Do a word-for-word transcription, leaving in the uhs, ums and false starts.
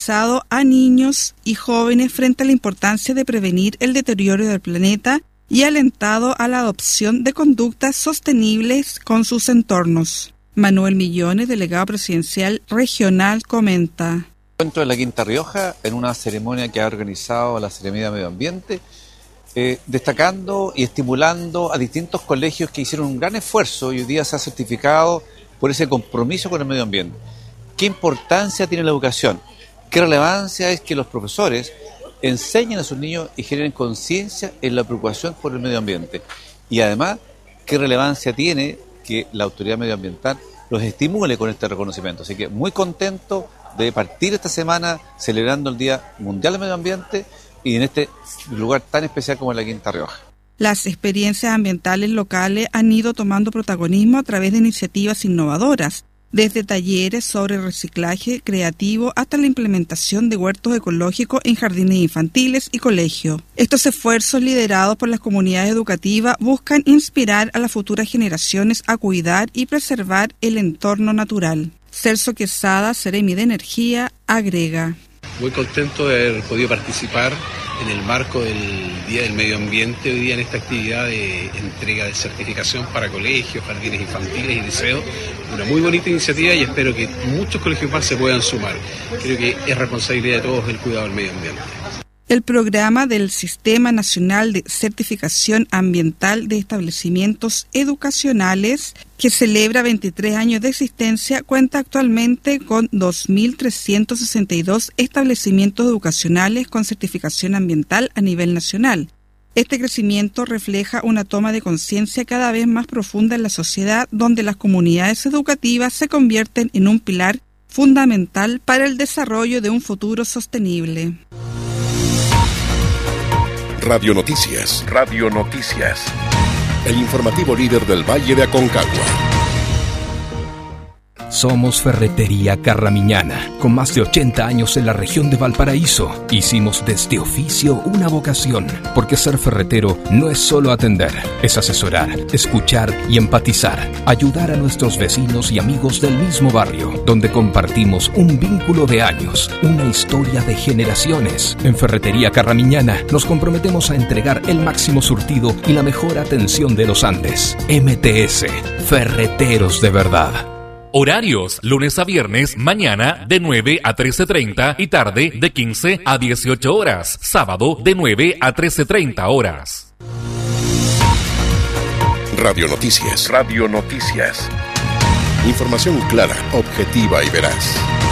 sensibilizado a niños y jóvenes frente a la importancia de prevenir el deterioro del planeta y alentado a la adopción de conductas sostenibles con sus entornos. Manuel Millones, delegado presidencial regional, comenta. Encuentro en la Quinta Rioja, en una ceremonia que ha organizado la Seremía de Medio Ambiente, eh, destacando y estimulando a distintos colegios que hicieron un gran esfuerzo y hoy día se ha certificado por ese compromiso con el medio ambiente. ¿Qué importancia tiene la educación? ¿Qué relevancia es que los profesores enseñen a sus niños y generen conciencia en la preocupación por el medio ambiente? Y además, ¿qué relevancia tiene que la autoridad medioambiental los estimule con este reconocimiento? Así que muy contento de partir esta semana celebrando el Día Mundial del Medio Ambiente y en este lugar tan especial como la Quinta Rioja. Las experiencias ambientales locales han ido tomando protagonismo a través de iniciativas innovadoras, desde talleres sobre reciclaje creativo hasta la implementación de huertos ecológicos en jardines infantiles y colegios. Estos esfuerzos liderados por las comunidades educativas buscan inspirar a las futuras generaciones a cuidar y preservar el entorno natural. Celso Quesada, Seremi de Energía, agrega. Muy contento de haber podido participar en el marco del Día del Medio Ambiente, hoy día en esta actividad de entrega de certificación para colegios, jardines infantiles y liceos. Una muy bonita iniciativa y espero que muchos colegios más se puedan sumar. Creo que es responsabilidad de todos el cuidado del medio ambiente. El programa del Sistema Nacional de Certificación Ambiental de Establecimientos Educacionales, que celebra veintitrés años de existencia, cuenta actualmente con dos mil trescientos sesenta y dos establecimientos educacionales con certificación ambiental a nivel nacional. Este crecimiento refleja una toma de conciencia cada vez más profunda en la sociedad, donde las comunidades educativas se convierten en un pilar fundamental para el desarrollo de un futuro sostenible. Radio Noticias. Radio Noticias. El informativo líder del Valle de Aconcagua. Somos Ferretería Carramiñana, con más de ochenta años en la región de Valparaíso. Hicimos de este oficio una vocación, porque ser ferretero no es solo atender, es asesorar, escuchar y empatizar, ayudar a nuestros vecinos y amigos del mismo barrio, donde compartimos un vínculo de años, una historia de generaciones. En Ferretería Carramiñana nos comprometemos a entregar el máximo surtido y la mejor atención de los Andes. M T S, Ferreteros de verdad. Horarios, lunes a viernes, mañana de nueve a trece treinta y tarde de quince a dieciocho horas. Sábado de nueve a trece treinta horas. Radio Noticias. Radio Noticias. Información clara, objetiva y veraz.